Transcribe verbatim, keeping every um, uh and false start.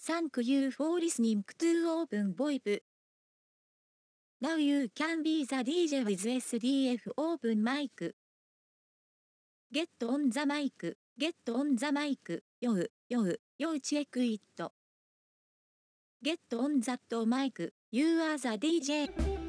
Thank you for listening to Open VoIP. Now you can be the D J with S D F Open Mic. Get on the mic, get on the mic, yo, yo, yo check it. Get on that mic, you are the D J.